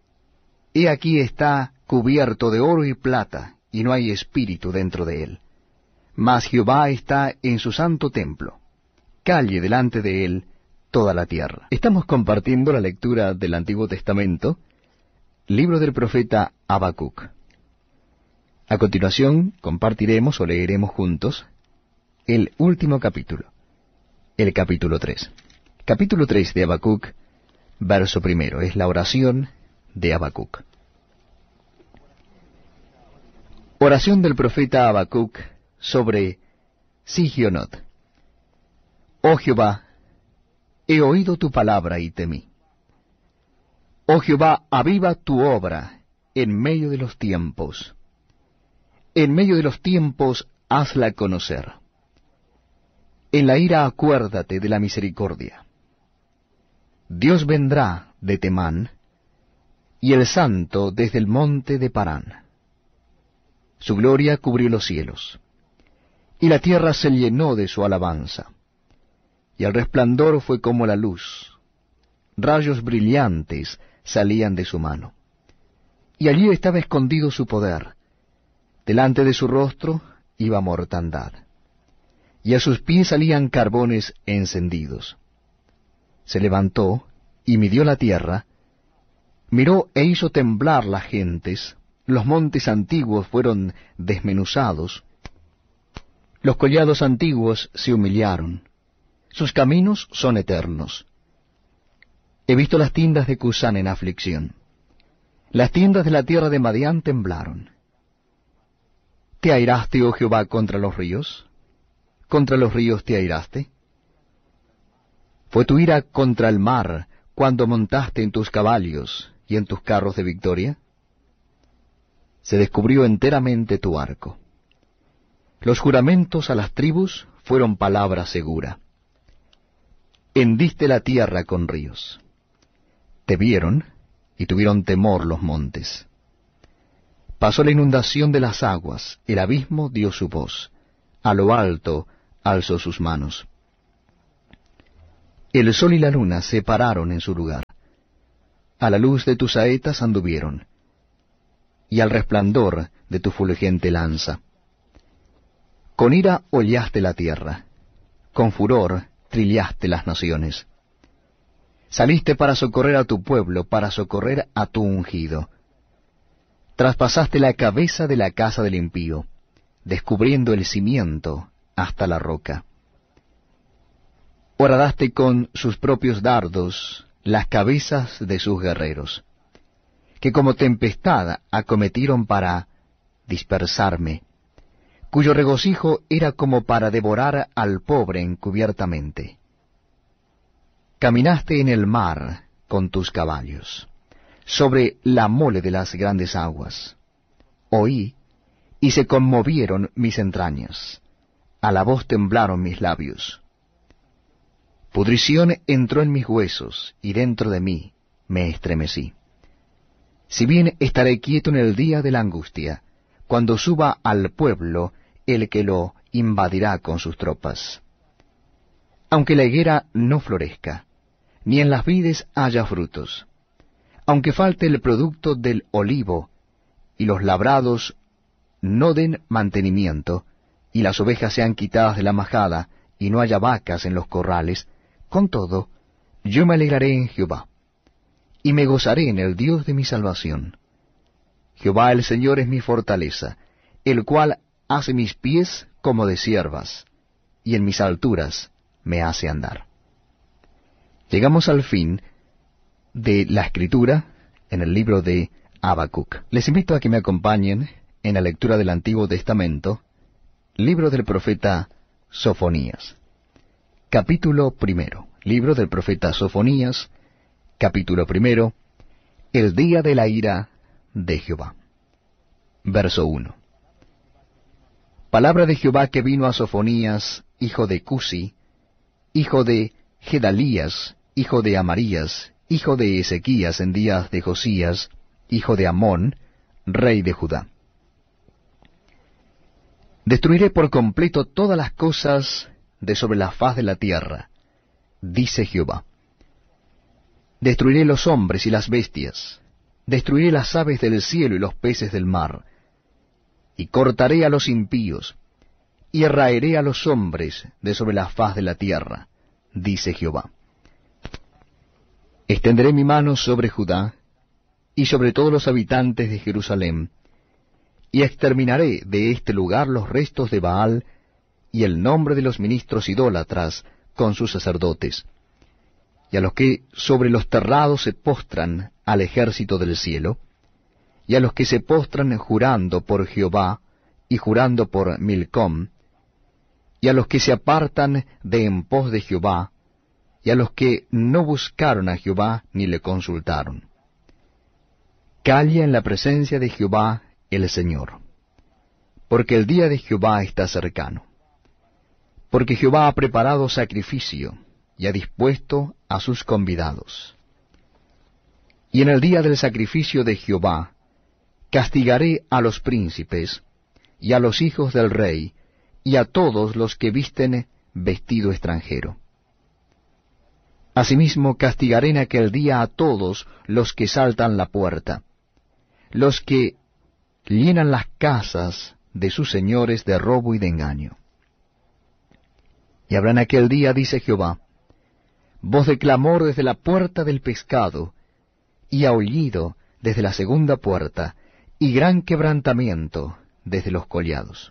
[SPEAKER 1] He aquí está cubierto de oro y plata, y no hay espíritu dentro de él. Mas Jehová está en su santo templo. Calle delante de él toda la tierra. Estamos compartiendo la lectura del Antiguo Testamento, libro del profeta Habacuc. A continuación compartiremos o leeremos juntos el último capítulo, el capítulo 3. Capítulo 3 de Habacuc, verso primero, es la oración de Habacuc. Oración del profeta Habacuc sobre Sigionot. Oh Jehová, he oído tu palabra y temí. Oh Jehová, aviva tu obra en medio de los tiempos. En medio de los tiempos hazla conocer. En la ira acuérdate de la misericordia. Dios vendrá de Temán, y el Santo desde el monte de Parán. Su gloria cubrió los cielos, y la tierra se llenó de su alabanza. Y el resplandor fue como la luz, rayos brillantes salían de su mano. Y allí estaba escondido su poder, delante de su rostro iba mortandad, y a sus pies salían carbones encendidos. Se levantó y midió la tierra, miró e hizo temblar las gentes, los montes antiguos fueron desmenuzados, los collados antiguos se humillaron, sus caminos son eternos. He visto las tiendas de Cusán en aflicción, las tiendas de la tierra de Madián temblaron. ¿Te airaste, oh Jehová, contra los ríos? ¿Contra los ríos te airaste? ¿Fue tu ira contra el mar cuando montaste en tus caballos y en tus carros de victoria? Se descubrió enteramente tu arco. Los juramentos a las tribus fueron palabra segura. Hendiste la tierra con ríos. Te vieron y tuvieron temor los montes. Pasó la inundación de las aguas, el abismo dio su voz, a lo alto alzó sus manos. El sol y la luna se pararon en su lugar. A la luz de tus saetas anduvieron, y al resplandor de tu fulgente lanza. Con ira hollaste la tierra, con furor trillaste las naciones. Saliste para socorrer a tu pueblo, para socorrer a tu ungido. Traspasaste la cabeza de la casa del impío, descubriendo el cimiento hasta la roca. Horadaste con sus propios dardos las cabezas de sus guerreros, que como tempestad acometieron para dispersarme, cuyo regocijo era como para devorar al pobre encubiertamente. Caminaste en el mar con tus caballos, sobre la mole de las grandes aguas. Oí, y se conmovieron mis entrañas, a la voz temblaron mis labios. Pudrición entró en mis huesos, y dentro de mí me estremecí. Si bien estaré quieto en el día de la angustia, cuando suba al pueblo el que lo invadirá con sus tropas. Aunque la higuera no florezca, ni en las vides haya frutos, aunque falte el producto del olivo, y los labrados no den mantenimiento, y las ovejas sean quitadas de la majada, y no haya vacas en los corrales, con todo, yo me alegraré en Jehová, y me gozaré en el Dios de mi salvación. Jehová el Señor es mi fortaleza, el cual hace mis pies como de ciervas, y en mis alturas me hace andar. Llegamos al fin de la escritura en el libro de Habacuc. Les invito a que me acompañen en la lectura del Antiguo Testamento, libro del profeta Sofonías. Capítulo 1. Libro del profeta Sofonías, capítulo 1. El día de la ira de Jehová. Verso 1. Palabra de Jehová que vino a Sofonías, hijo de Cusi, hijo de Gedalías, hijo de Amarías, hijo de Ezequías en días de Josías, hijo de Amón, rey de Judá. Destruiré por completo todas las cosas de sobre la faz de la tierra, dice Jehová. Destruiré los hombres y las bestias, destruiré las aves del cielo y los peces del mar, y cortaré a los impíos, y raeré a los hombres de sobre la faz de la tierra, dice Jehová. Extenderé mi mano sobre Judá, y sobre todos los habitantes de Jerusalén, y exterminaré de este lugar los restos de Baal, y el nombre de los ministros idólatras con sus sacerdotes, y a los que sobre los terrados se postran al ejército del cielo, y a los que se postran jurando por Jehová, y jurando por Milcom, y a los que se apartan de en pos de Jehová, y a los que no buscaron a Jehová ni le consultaron. Calla en la presencia de Jehová el Señor, porque el día de Jehová está cercano. Porque Jehová ha preparado sacrificio, y ha dispuesto a sus convidados. Y en el día del sacrificio de Jehová, castigaré a los príncipes, y a los hijos del rey, y a todos los que visten vestido extranjero. Asimismo castigaré en aquel día a todos los que saltan la puerta, los que llenan las casas de sus señores de robo y de engaño. Y habrá en aquel día, dice Jehová, voz de clamor desde la puerta del pescado, y aullido desde la segunda puerta, y gran quebrantamiento desde los collados.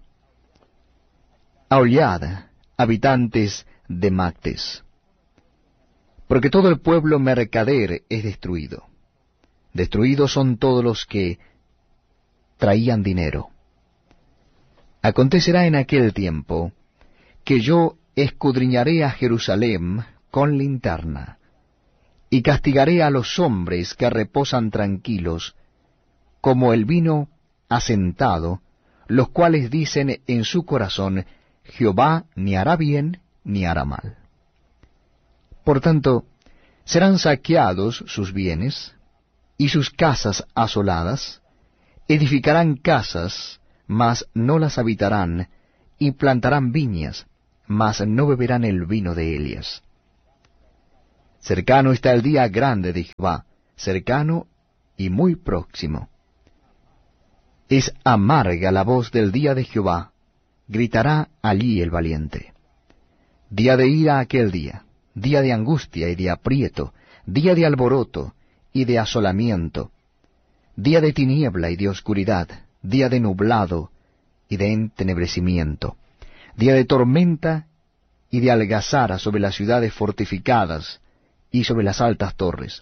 [SPEAKER 1] Aullad, habitantes de Mactes, porque todo el pueblo mercader es destruido. Destruidos son todos los que traían dinero. Acontecerá en aquel tiempo que yo escudriñaré a Jerusalén con linterna, y castigaré a los hombres que reposan tranquilos, como el vino asentado, los cuales dicen en su corazón, Jehová ni hará bien ni hará mal. Por tanto, serán saqueados sus bienes, y sus casas asoladas, edificarán casas, mas no las habitarán, y plantarán viñas, mas no beberán el vino de ellas. Cercano está el día grande de Jehová, cercano y muy próximo. Es amarga la voz del día de Jehová, gritará allí el valiente. Día de ira aquel día de angustia y de aprieto, día de alboroto y de asolamiento, día de tiniebla y de oscuridad, día de nublado y de entenebrecimiento, día de tormenta y de algazara sobre las ciudades fortificadas y sobre las altas torres.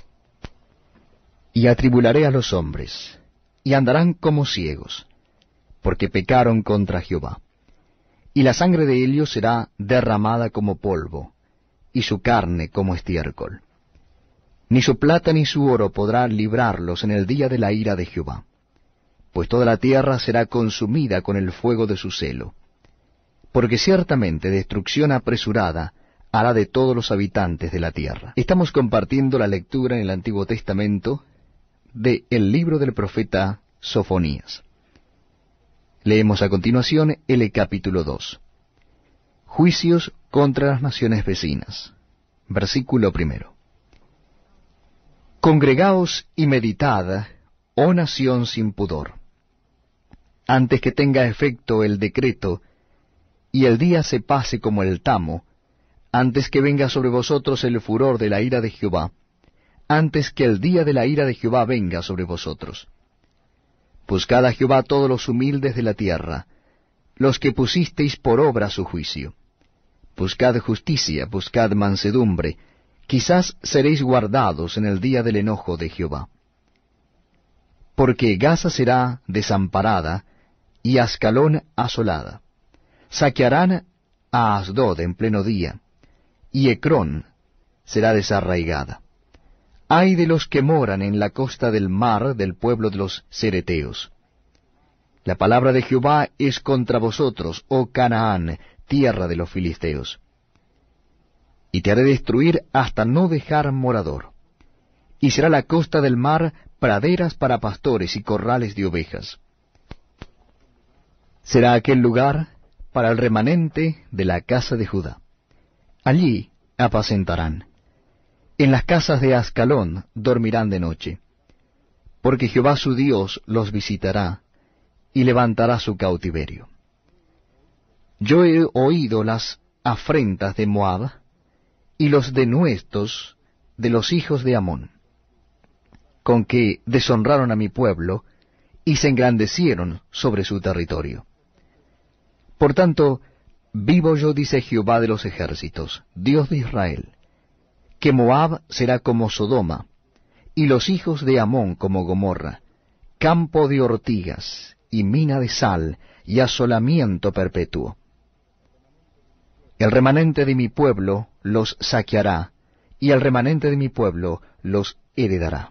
[SPEAKER 1] Y atribularé a los hombres, y andarán como ciegos, porque pecaron contra Jehová. Y la sangre de ellos será derramada como polvo, y su carne como estiércol. Ni su plata ni su oro podrá librarlos en el día de la ira de Jehová, pues toda la tierra será consumida con el fuego de su celo. Porque ciertamente destrucción apresurada hará de todos los habitantes de la tierra. Estamos compartiendo la lectura en el Antiguo Testamento del libro del profeta Sofonías. Leemos a continuación el capítulo 2. Juicios contra las naciones vecinas. Versículo 1. Congregaos y meditad, oh nación sin pudor, antes que tenga efecto el decreto, y el día se pase como el tamo, antes que venga sobre vosotros el furor de la ira de Jehová, antes que el día de la ira de Jehová venga sobre vosotros. Buscad a Jehová todos los humildes de la tierra, los que pusisteis por obra su juicio. Buscad justicia, buscad mansedumbre, quizás seréis guardados en el día del enojo de Jehová. Porque Gaza será desamparada, y Ascalón asolada. Saquearán a Asdod en pleno día, y Ecrón será desarraigada. Ay de los que moran en la costa del mar del pueblo de los cereteos. La palabra de Jehová es contra vosotros, oh Canaán, tierra de los filisteos. Y te haré destruir hasta no dejar morador. Y será la costa del mar praderas para pastores y corrales de ovejas. Será aquel lugar para el remanente de la casa de Judá. Allí apacentarán. En las casas de Ascalón dormirán de noche, porque Jehová su Dios los visitará, y levantará su cautiverio. Yo he oído las afrentas de Moab, y los denuestos de los hijos de Amón, con que deshonraron a mi pueblo, y se engrandecieron sobre su territorio. Por tanto, vivo yo, dice Jehová de los ejércitos, Dios de Israel, que Moab será como Sodoma, y los hijos de Amón como Gomorra, campo de ortigas, y mina de sal, y asolamiento perpetuo. El remanente de mi pueblo los saqueará, y el remanente de mi pueblo los heredará.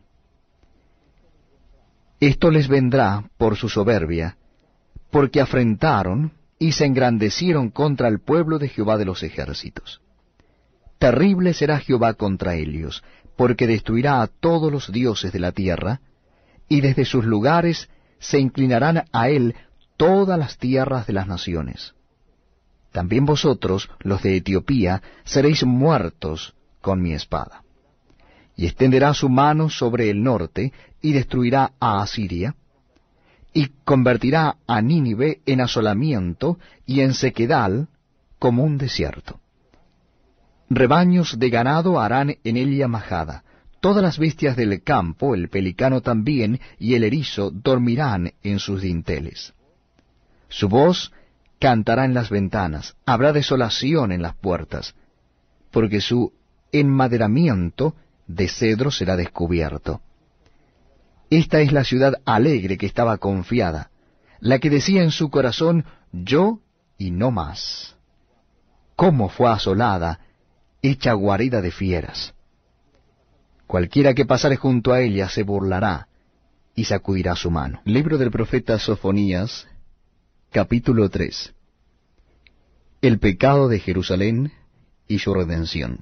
[SPEAKER 1] Esto les vendrá por su soberbia, porque afrentaron y se engrandecieron contra el pueblo de Jehová de los ejércitos. Terrible será Jehová contra ellos, porque destruirá a todos los dioses de la tierra, y desde sus lugares se inclinarán a él todas las tierras de las naciones. También vosotros, los de Etiopía, seréis muertos con mi espada. Y extenderá su mano sobre el norte, y destruirá a Asiria, y convertirá a Nínive en asolamiento, y en sequedal como un desierto. Rebaños de ganado harán en ella majada. Todas las bestias del campo, el pelicano también, y el erizo dormirán en sus dinteles. Su voz cantará en las ventanas, habrá desolación en las puertas, porque su enmaderamiento de cedro será descubierto. Esta es la ciudad alegre que estaba confiada, la que decía en su corazón, yo y no más. ¿Cómo fue asolada, hecha guarida de fieras? Cualquiera que pasare junto a ella se burlará y sacudirá su mano. Libro del profeta Sofonías, capítulo 3. El pecado de Jerusalén y su redención.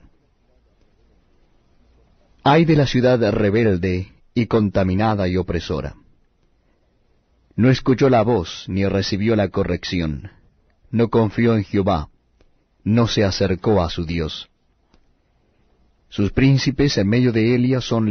[SPEAKER 1] Ay de la ciudad rebelde y contaminada y opresora. No escuchó la voz ni recibió la corrección, no confió en Jehová, no se acercó a su Dios. Sus príncipes en medio de Elia son